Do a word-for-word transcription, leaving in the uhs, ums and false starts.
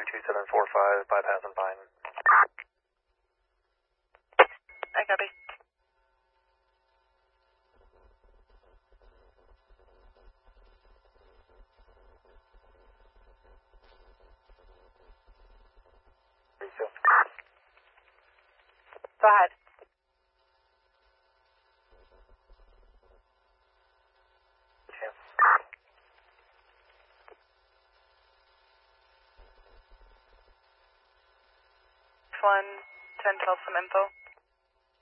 two seven four five, bypass and Pine. I copy. Go ahead. One, ten, twelve, some info.